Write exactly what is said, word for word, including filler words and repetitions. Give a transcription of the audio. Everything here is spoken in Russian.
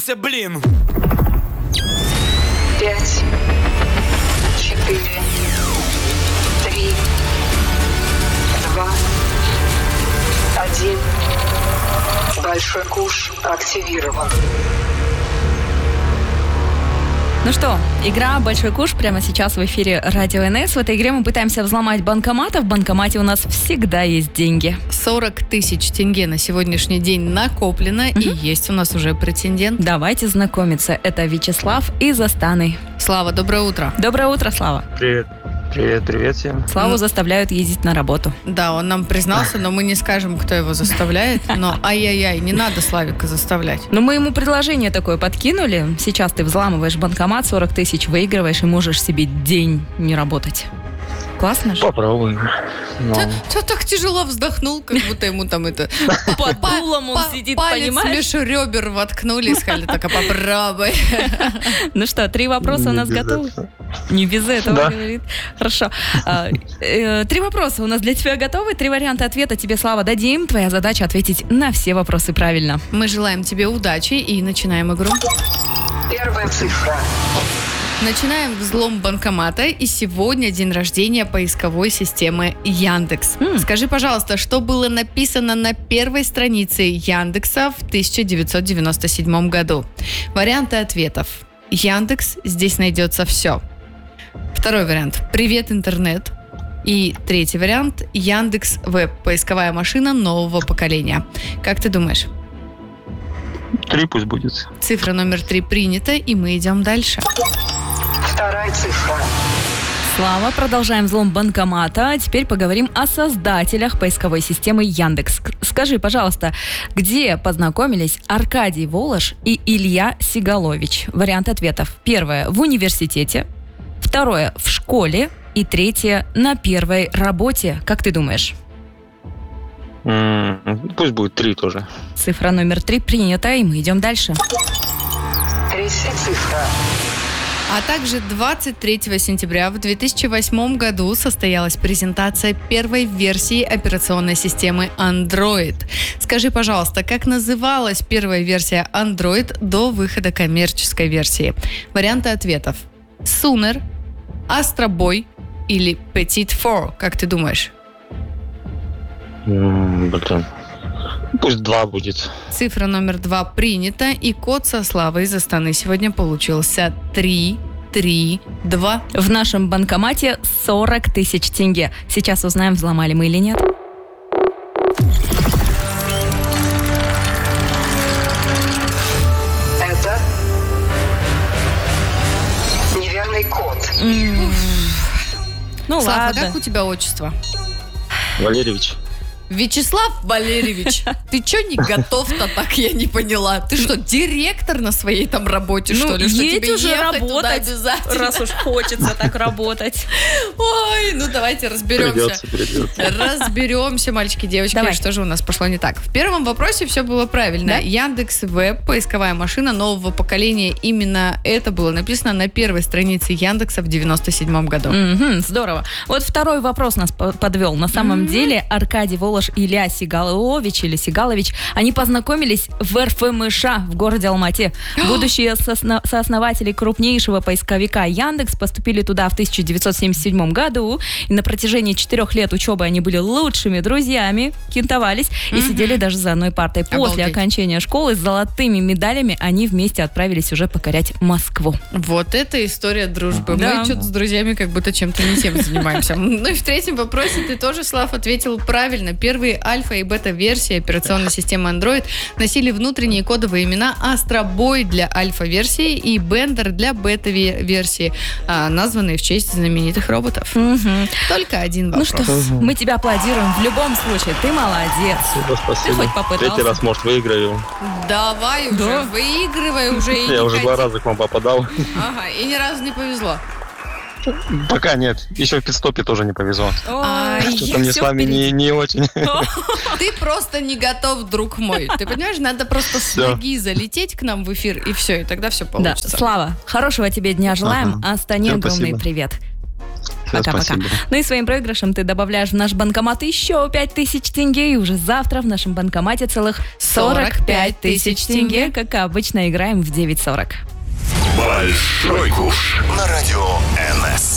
Ебанулся, блин! Пять, четыре, три, два, один. Большой куш активирован. Ну что, игра «Большой куш» прямо сейчас в эфире Радио эн эс. В этой игре мы пытаемся взломать банкомат, а в банкомате у нас всегда есть деньги. сорок тысяч тенге на сегодняшний день накоплено, угу. И есть у нас уже претендент. Давайте знакомиться. Это Вячеслав из Астаны. Слава, доброе утро. Доброе утро, Слава. Привет. Привет, привет всем. Славу ну, заставляют ездить на работу. Да, он нам признался, но мы не скажем, кто его заставляет. Но ай-яй-яй, не надо Славика заставлять. Но мы ему предложение такое подкинули. Сейчас ты взламываешь банкомат, сорок тысяч выигрываешь и можешь себе день не работать. Классно же? Попробуем. Но... Ты так тяжело вздохнул, как будто ему там это... Под дулом он сидит, понимаешь? Палец между ребер воткнули и сказали, так, а попробуй. Ну что, три вопроса у нас готовы? Не без этого, да. Говорит. Хорошо. А, э, три вопроса у нас для тебя готовы. Три варианта ответа тебе, Слава, дадим. Твоя задача ответить на все вопросы правильно. Мы желаем тебе удачи и начинаем игру. Первая цифра. Начинаем взлом банкомата, и сегодня день рождения поисковой системы Яндекс. Mm. Скажи, пожалуйста, что было написано на первой странице Яндекса в тысяча девятьсот девяносто седьмом году? Варианты ответов. Яндекс, здесь найдется все. Второй вариант. Привет, интернет. И третий вариант. Яндекс Веб. Поисковая машина нового поколения. Как ты думаешь? Три пусть будет. Цифра номер три принята, и мы идем дальше. Вторая цифра. Слава, продолжаем взлом банкомата. Теперь поговорим о создателях поисковой системы Яндекс. Скажи, пожалуйста, где познакомились Аркадий Волош и Илья Сигалович? Вариант ответов. Первое – в университете. Второе – в школе. И третье – на первой работе. Как ты думаешь? Mm, пусть будет три тоже. Цифра номер три принята, и мы идем дальше. Третья цифра. А также двадцать третьего сентября в две тысячи восьмом году состоялась презентация первой версии операционной системы Android. Скажи, пожалуйста, как называлась первая версия Android до выхода коммерческой версии? Варианты ответов. Sooner, Astra Boy или Petite Four, как ты думаешь? Mm, блин. Пусть два будет. Цифра номер два принята, и код со Славой из Астаны сегодня получился три, три, два. В нашем банкомате сорок тысяч тенге. Сейчас узнаем, взломали мы или нет. Это неверный код. Mm. Ну Слава, ладно. как у тебя отчество? Валерьевич. Вячеслав Валерьевич, ты что не готов-то так, я не поняла. Ты что, директор на своей там работе, ну, что ли? Что едь тебе уже ехать туда работать, обязательно? раз уж хочется так работать. Ой, ну давайте разберемся. Придется, придется. Разберемся, мальчики, девочки, Давай. что же у нас пошло не так. В первом вопросе все было правильно. Да? Яндекс Веб, поисковая машина нового поколения. Именно это было написано на первой странице Яндекса в девяносто седьмом году. Мгм, здорово. Вот второй вопрос нас по- подвел. На самом mm-hmm. деле Аркадий Волош и Илья Сигалович или Сигалович, они познакомились в эр эф эм ш в городе Алматы. Будущие сосно- сооснователи крупнейшего поисковика Яндекс поступили туда в тысяча девятьсот семьдесят седьмом году. И на протяжении четырех лет учебы они были лучшими друзьями, кентовались и Mm-hmm. сидели даже за одной партой. После Обалдеть. окончания школы с золотыми медалями они вместе отправились уже покорять Москву. Вот это история дружбы. Да. Мы что-то с друзьями как будто чем-то не тем занимаемся. Ну и в третьем вопросе ты тоже, Слав, ответил правильно. Первые альфа и бета-версии операционной системы Android носили внутренние кодовые имена Astra Boy для альфа-версии и Bender для бета-версии, названные в честь знаменитых роботов. Мгм. Только один Ну вопрос. что, мы тебя аплодируем в любом случае. Ты молодец. Спасибо, спасибо. Ты хоть попытался. Третий раз, может, выиграю. Давай уже, Да. выигрывай уже. И Я не уже два ходи. раза к вам попадал. Ага, и ни разу не повезло. Пока нет. Еще в пидстопе тоже не повезло. Ай, Ой, Что-то мне с всё вами впереди. не, не очень. Ты просто не готов, друг мой. Ты понимаешь, надо просто с Всё. ноги залететь к нам в эфир, и все, и тогда все Да, получится. Слава, хорошего тебе дня желаем. Ага. Астане Всем огромный спасибо. привет. Всё, Пока-пока. спасибо. Ну и своим проигрышем ты добавляешь в наш банкомат еще пять тысяч тенге. И уже завтра в нашем банкомате целых сорок пять тысяч тенге. Как обычно, играем в девять сорок. Большой куш на радио эн эс.